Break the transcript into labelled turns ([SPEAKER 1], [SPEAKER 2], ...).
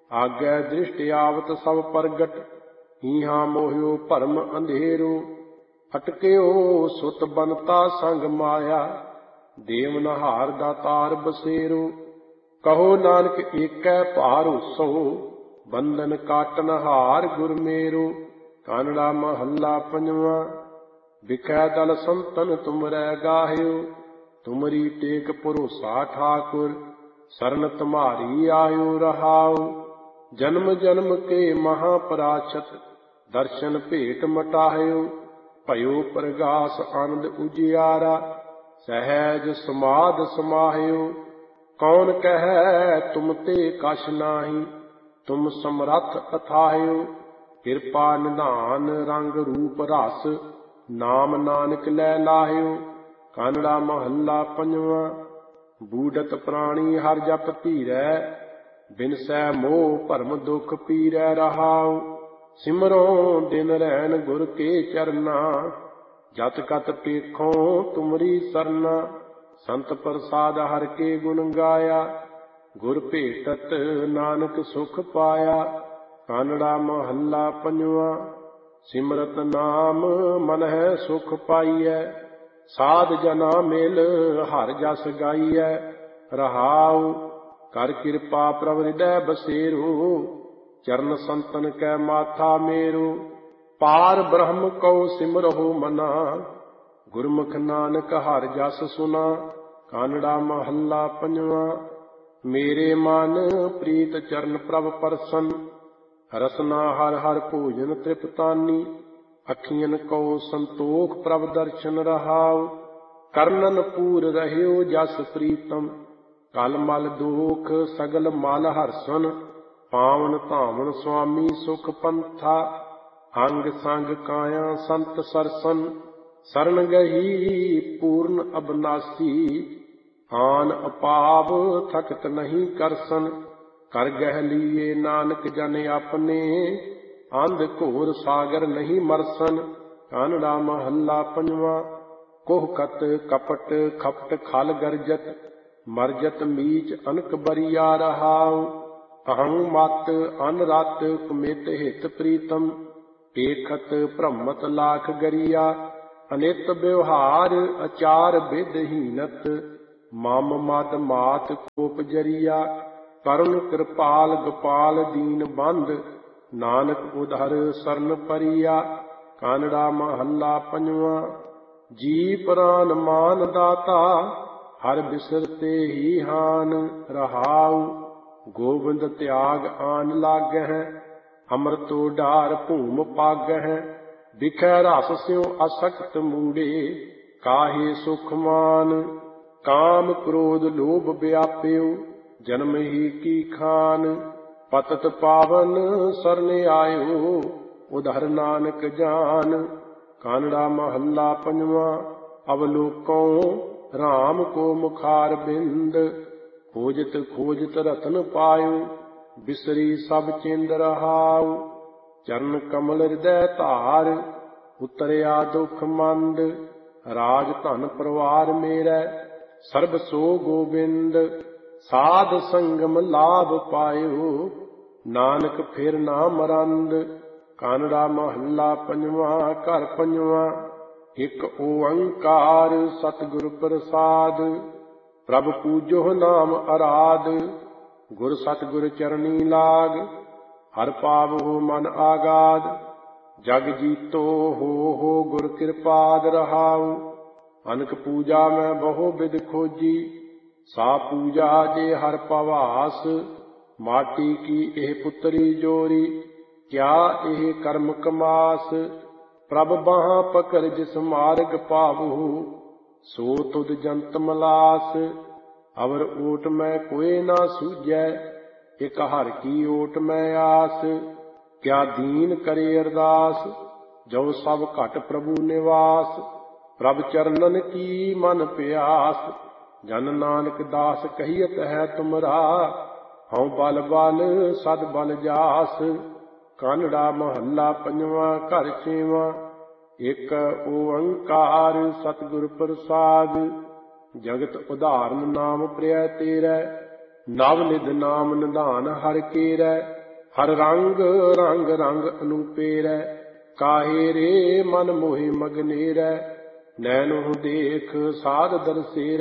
[SPEAKER 1] ਆਗੈ ਦ੍ਰਿਸ਼ਟ ਆਵਤ ਸਭ ਪ੍ਰਗਟ, ਹੀਹਾ ਮੋਹਿਓ ਭਰਮ ਅੰਧੇਰੋ। ਅਟਕਿਓ ਸੁਤ ਬਨਤਾ ਸੰਗ ਮਾਇਆ, ਦੇਵਨਹਾਰ ਦਾਤਾਰ ਬਸੇਰੋ। ਕਹੋ ਨਾਨਕ ਏਕੈ ਭਾਰੋਸੋ, ਬੰਧਨ ਕਾਟਨ ਹਾਰ ਗੁਰ ਮੇਰੋ। ਕਾਨੜਾ ਮਹੱਲਾ ਪੰਜਵਾਂ। ਬਿਖੈ ਦਲ ਸੰਤਨ ਤੁਮਰੈ ਗਾਹਿਓ, ਤੁਮਰੀ ਟੇਕ ਭਰੋਸਾ ਠਾਕੁਰ। ਸਰਨ ਤੁਮਾਰੀ ਆਇਓ ਰਹਾਉ, ਜਨਮ ਜਨਮ ਕੇ ਮਹਾਪਰਾਸ਼ਤ। ਦਰਸ਼ਨ ਭੇਟ ਮਟਾਹਿਓ, ਭਇਓ ਪ੍ਰਗਾਸ ਆਨੰਦ ਉਜਿਆਰਾ। ਸਹਿਜ ਸਮਾਧ ਸਮਾਹਿਓ, ਕੌਣ ਕਹੈ ਤੁਮ ਤੇ ਕਛ ਨਾਹੀ। ਤੁਮ ਸਮਰੱਥ ਅਥਾਹਿਓ, ਕਿਰਪਾ ਨਿਧਾਨ ਰੰਗ ਰੂਪ ਰਸ। ਨਾਮ ਨਾਨਕ ਲੈ ਲਾਹਿਓ। ਕਾਨੜਾ ਮਹੱਲਾ ਪੰਜਵਾਂ। ਬੂਡਤ ਪ੍ਰਾਣੀ ਹਰ ਜਪ ਧੀਰੈ, ਬਿਨਸੈ ਮੋਹ ਭਰਮ ਦੁਖ ਪੀਰੈ ਰਹਾਉ। ਸਿਮਰੋ ਦਿਨ ਰੈਣ ਗੁਰ ਕੇ ਚਰਨਾ, ਜਤ ਕਤ ਪੇਖੋ ਤੁਮਰੀ ਸਰਨਾ। ਸੰਤ ਪ੍ਰਸਾਦ ਹਰ ਕੇ ਗੁਣ ਗਾਇਆ, ਗੁਰ ਭੇਟਤ ਨਾਨਕ ਸੁਖ ਪਾਇਆ। ਕਾਨੜਾ ਮਹੱਲਾ ਪੰਜਵਾਂ। ਸਿਮਰਤ ਨਾਮ ਮਨ ਹੈ ਸੁਖ ਪਾਈਐ, ਸਾਧ ਜਨਾ ਮਿਲ ਹਰ ਜਸ ਗਾਈਐ ਰਹਾਉ। ਕਰ ਕਿਰਪਾ ਪ੍ਰਭ ਹਿਰਦੈ ਬਸੇਰੋ, ਚਰਨ ਸੰਤਨ ਕੈ ਮਾਥਾ ਮੇਰੋ। ਪਾਰ ਬ੍ਰਹਮ ਕਉ ਸਿਮਰਹੁ ਮਨਾ, ਗੁਰਮੁਖ ਨਾਨਕ ਹਰ ਜਸ ਸੁਨਾ। ਕਾਨੜਾ ਮਹੱਲਾ ਪੰਜਵਾਂ। ਮੇਰੇ ਮਨ ਪ੍ਰੀਤ ਚਰਨ ਪ੍ਰਭ ਪਰਸਨ, ਰਸਨਾ ਹਰ ਹਰ ਭੋਜਨ ਤ੍ਰਿਪਤਾਨੀ। ਅੱਖੀਆਂ ਕਉ ਸੰਤੋਖ ਪ੍ਰਭ ਦਰਸ਼ਨ ਰਹਾਉ, ਕਰਨਨ ਪੂਰ ਰਹਿਓ ਜਸ ਪ੍ਰੀਤਮ। ਕਲ ਮਲ ਦੋਖ ਸਗਲ ਮਲ ਹਰਸਨ, ਪਾਵਨ ਧਾਵਨ ਸੁਆਮੀ ਸੁਖ ਪੰਥਾ। ਅੰਗ ਸੰਗ ਕਾਇਆ ਸੰਤ ਸਰਸਨ, ਸਰਨ ਗਹੀ ਪੂਰਨ ਅਬਨਾਸੀ। ਆਨ ਅਪਾਵ ਥਕਤ ਨਹੀਂ ਕਰਸਨ, ਕਰ ਗਹਿ ਲੀਏ ਨਾਨਕ ਜਨ ਆਪਣੇ। ਅੰਧ ਘੋਰ ਸਾਗਰ ਨਹੀਂ ਮਰਸਨ। ਕਾਨੜਾ ਮਹੱਲਾ ਪੰਜਵਾਂ। ਕੋਹਕਤ ਕਪਟ ਖਪਟ ਖਲ ਗਰਜਤ, ਮਰਜਤ ਮੀਚ ਅਨਕ ਬਰੀਆ ਰਹਾਉ। ਅਹੰ ਮਤ ਅਨ ਰਤ ਕੁਮਿਤ ਹਿਤ ਪ੍ਰੀਤਮ, ਏਖਤ ਭ੍ਰਮਤ ਲਾਖ ਗਰੀਆ। ਅਨਿਤ ਵਿਵਹਾਰ ਅਚਾਰ ਵਿਧਹੀਨਤ, ਮਮ ਮਦ ਮਾਤ ਕੋਪ ਜਰੀਆ। ਕਰੁਣ ਕਿਰਪਾਲ ਗੋਪਾਲ ਦੀਨ ਬੰਧ, ਨਾਨਕ ਉਧਰ ਸਰਨ ਪਰੀਆ। ਕਾਨੜਾ ਮਹੱਲਾ ਪੰਜਵਾਂ। ਜੀ ਪ੍ਰਾਨ ਮਾਨ ਦਾਤਾ, ਹਰ ਬਿਸਰਤੇ ਹੀ ਹਾਨ ਰਹਾਉ। ਗੋਬਿੰਦ ਤਿਆਗ ਆਨ ਲਾਗਹਿ, ਅੰਮ੍ਰਿਤੋ ਢਾਰ ਭੂਮ ਪਾਗਹਿ। ਬਿਖੈ ਰਸ ਸਿਉ ਅਸਕਤ ਮੂੜੇ, ਕਾਹੇ ਸੁਖ ਮਾਨ। ਕਾਮ ਕ੍ਰੋਧ ਲੋਭ ਵਿਆਪਿਓ, ਜਨਮ ਹੀ ਕੀ ਖਾਨ। ਪਤਤ ਪਾਵਨ ਸਰਨ ਆਇਓ, ਉਧਰ ਨਾਨਕ ਜਾਨ। ਕਾਨੜਾ ਮਹੱਲਾ ਪੰਜਵਾਂ। ਅਵਲੋਕਉ ਰਾਮ ਕੋ ਮੁਖਾਰ ਬਿੰਦ, ਖੋਜਤ ਖੋਜਤ ਰਤਨ ਪਾਇਓ। ਬਿਸਰੀ ਸਭ ਚਿੰਦ ਰਹਾਉ, ਚਰਨ ਕਮਲ ਹਿਰਦੈ ਧਾਰ। ਉਤਰਿਆ ਦੁਖ ਮੰਦ, ਰਾਜ ਧਨ ਪਰਿਵਾਰ ਮੇਰੈ। ਸਰਬ ਸੋ ਗੋਬਿੰਦ, ਸਾਧ ਸੰਗਮ ਲਾਭ ਪਾਇਓ। ਨਾਨਕ ਫਿਰ ਨਾ ਮਰੰਦ। ਕਾਨੜਾ ਮਹੱਲਾ ਪੰਜਵਾਂ। ਘਰ ਪੰਜਵਾਂ। ਇਕ ਓੰਕਾਰ ਸਤਿਗੁਰ ਪ੍ਰਸਾਦ, ਪ੍ਰਭ ਪੂਜੋ ਨਾਮ ਅਰਾਧ। ਗੁਰ ਸਤਿਗੁਰ ਚਰਨੀ ਲਾਗ, ਹਰ ਪਾਵਹੁ ਮਨ ਆਗਾਦ। ਜਗ ਜੀਤੋ ਹੋ ਗੁਰ ਕਿਰਪਾਦ ਰਹਾਉ। ਅਨਕ ਪੂਜਾ ਮੈਂ ਬਹੁ ਬਿਦ ਖੋਜੀ, ਸਾ ਪੂਜਾ ਜੇ ਹਰ ਪਵਾਸ। ਮਾਟੀ ਕੀ ਇਹ ਪੁੱਤਰੀ ਜੋਰੀ, ਕਿਆ ਇਹ ਕਰਮ ਕਮਾਸ। ਪ੍ਰਭ ਬਾਹਾਂ ਪਕੜ ਜਿਸ ਮਾਰਗ ਪਾਵਹੁ, ਸੋ ਤੁਧ ਜੰਤ ਮਲਾਸ। ਅਵਰ ਓਟ ਮੈਂ ਕੋਏ ਨਾ ਸੂਝੈ, ਇਕ ਹਰ ਕੀ ਓਟ ਮੈਂ ਆਸ। ਕਿਆ ਦੀਨ ਕਰੇ ਅਰਦਾਸ, ਜੋ ਸਭ ਘਟ ਪ੍ਰਭੂ ਨਿਵਾਸ। ਪ੍ਰਭ ਚਰਨਨ ਕੀ ਮਨ ਪਿਆਸ, ਜਨ ਨਾਨਕ ਦਾਸ ਕਹੀਤ ਹੈ ਤੁਮਰਾ। ਹਉ ਬਲ ਬਲ ਸਦ ਬਲ ਜਾਸ। ਕਾਨੜਾ ਮਹੱਲਾ ਪੰਜਵਾਂ। ਘਰ ਛੇਵਾਂ। ਇਕ ਓੰਕਾਰ ਸਤਿਗੁਰ ਪ੍ਰਸਾਦ, ਜਗਤ ਉਧਾਰਨ ਨਾਮ ਪ੍ਰਿਆ ਤੇਰੈ। ਨਵ ਨਿਧ ਨਾਮ ਨਿਧਾਨ ਹਰਿ ਕੀਰੈ, ਹਰ ਰੰਗ ਰੰਗ ਰੰਗ ਅਨੂਪੇਰੈ। ਕਾਹੇ ਰੇ ਮਨ ਮੋਹਿ ਮਗਨੇਰੈ, ਨੈਣੋ ਦੇਖ ਸਾਧ ਦਰਸੇਰੈ।